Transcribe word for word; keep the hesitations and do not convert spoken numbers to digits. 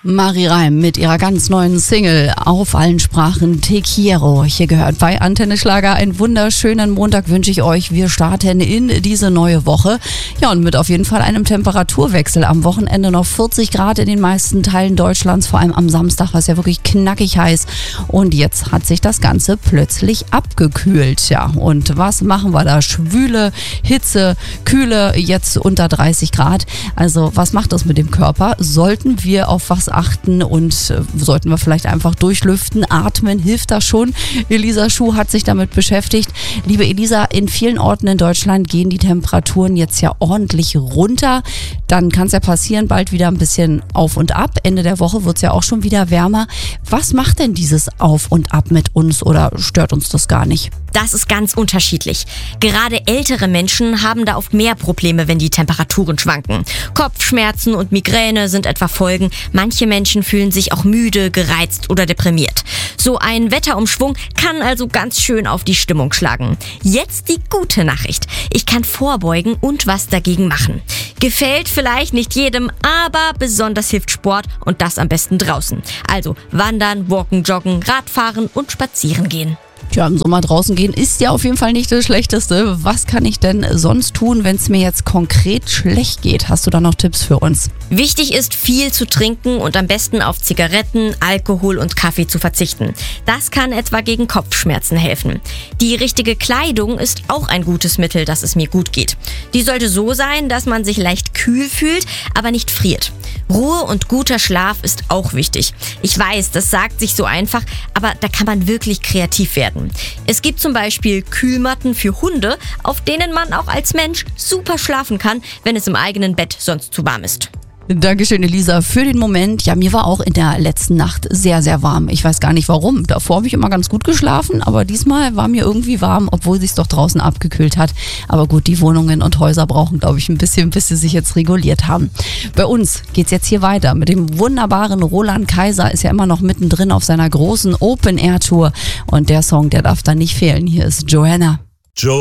Mari Reim mit ihrer ganz neuen Single auf allen Sprachen Te Quiero. Hier gehört bei Antenne Schlager. Einen wunderschönen Montag wünsche ich euch. Wir starten in diese neue Woche. Ja, und mit auf jeden Fall einem Temperaturwechsel. Am Wochenende noch vierzig Grad in den meisten Teilen Deutschlands. Vor allem am Samstag war es ja wirklich knackig heiß. Und jetzt hat sich das Ganze plötzlich abgekühlt. Ja, und was machen wir da? Schwüle Hitze, Kühle, jetzt unter dreißig Grad. Also was macht das mit dem Körper? Sollten wir auf was achten und äh, sollten wir vielleicht einfach durchlüften, atmen, hilft das schon? Elisa Schuh hat sich damit beschäftigt. Liebe Elisa, in vielen Orten in Deutschland gehen die Temperaturen jetzt ja ordentlich runter. Dann kann es ja passieren, bald wieder ein bisschen auf und ab. Ende der Woche wird es ja auch schon wieder wärmer. Was macht denn dieses Auf und Ab mit uns oder stört uns das gar nicht? Das ist ganz unterschiedlich. Gerade ältere Menschen haben da oft mehr Probleme, wenn die Temperaturen schwanken. Kopfschmerzen und Migräne sind etwa Folgen. Manche Menschen fühlen sich auch müde, gereizt oder deprimiert. So ein Wetterumschwung kann also ganz schön auf die Stimmung schlagen. Jetzt die gute Nachricht. Ich kann vorbeugen und was dagegen machen. Gefällt vielleicht nicht jedem, aber besonders hilft Sport und das am besten draußen. Also wandern, walken, joggen, Radfahren und spazieren gehen. Tja, im Sommer draußen gehen ist ja auf jeden Fall nicht das Schlechteste. Was kann ich denn sonst tun, wenn es mir jetzt konkret schlecht geht? Hast du da noch Tipps für uns? Wichtig ist, viel zu trinken und am besten auf Zigaretten, Alkohol und Kaffee zu verzichten. Das kann etwa gegen Kopfschmerzen helfen. Die richtige Kleidung ist auch ein gutes Mittel, dass es mir gut geht. Die sollte so sein, dass man sich leicht kühl fühlt, aber nicht friert. Ruhe und guter Schlaf ist auch wichtig. Ich weiß, das sagt sich so einfach, aber da kann man wirklich kreativ werden. Es gibt zum Beispiel Kühlmatten für Hunde, auf denen man auch als Mensch super schlafen kann, wenn es im eigenen Bett sonst zu warm ist. Dankeschön, Elisa, für den Moment. Ja, mir war auch in der letzten Nacht sehr, sehr warm. Ich weiß gar nicht warum. Davor habe ich immer ganz gut geschlafen, aber diesmal war mir irgendwie warm, obwohl es sich doch draußen abgekühlt hat. Aber gut, die Wohnungen und Häuser brauchen, glaube ich, ein bisschen, bis sie sich jetzt reguliert haben. Bei uns geht's jetzt hier weiter mit dem wunderbaren Roland Kaiser. Ist ja immer noch mittendrin auf seiner großen Open-Air-Tour. Und der Song, der darf da nicht fehlen. Hier ist Joanna.